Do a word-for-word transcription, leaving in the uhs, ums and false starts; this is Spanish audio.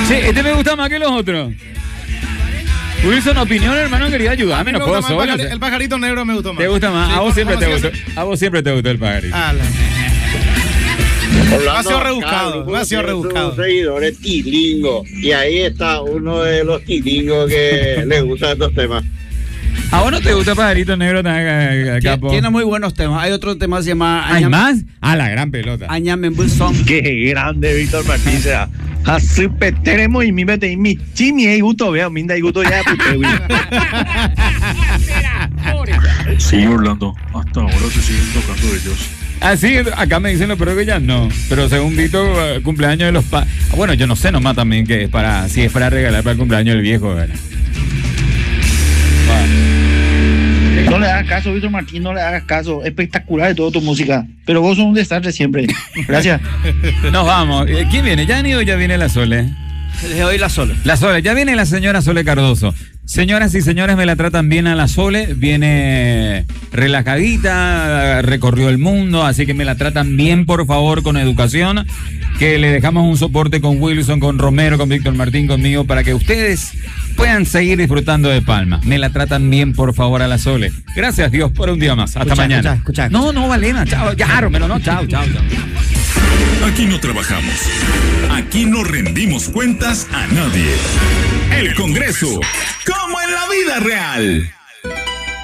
Sí, este me gusta más que los otros. Wilson, opinión, hermano, quería ayudarme, no puedo solo. El, pajari, el pajarito negro me gustó más. ¿Te gusta más? Sí, a vos siempre te gustó. gustó. A vos siempre te gustó el pajarito. Ah, Hablando ha sido rebuscado, acá, ha sido rebuscado. Seguidores tilingos. Y ahí está uno de los tilingos que le gustan estos temas. ¿A vos no te gusta pajarito negro, Capo? Tiene muy buenos temas. Hay otro tema que se llama... ¿Hay más? Ah, la gran pelota. Añamembul Song. Qué grande, Víctor Martín. Será. Así peteremos y mi mete y mi chimi y gusto veo, minda y gusto ya. Sí, Orlando. Hasta ahora se siguen tocando ellos. Ah, sí, acá me dicen lo peor que ya no. Pero según Vito, uh, cumpleaños de los pa... Ah, bueno, yo no sé nomás también que es para... Si es para regalar para el cumpleaños del viejo, ¿verdad? No le hagas caso, Víctor Martín, no le hagas caso. Espectacular de toda tu música. Pero vos sos un desastre siempre. Gracias. Nos vamos. ¿Quién viene? ¿Yanni o ya viene la Sole? Les doy la Sole. La Sole. Ya viene la señora Sole Cardoso. Señoras y señores, me la tratan bien a la Sole. Viene relajadita, recorrió el mundo, así que me la tratan bien, por favor, con educación. Que le dejamos un soporte con Wilson, con Romero, con Víctor Martín, conmigo, para que ustedes puedan seguir disfrutando de Palma. Me la tratan bien, por favor, a la Sole. Gracias, Dios, por un día más. Hasta Escucha, mañana. escucha, escucha, no, no, Valena, chao. Ya, Romero, no, chao, chao, chao. Aquí no trabajamos. Aquí no rendimos cuentas a nadie. El Congreso, como en la vida real.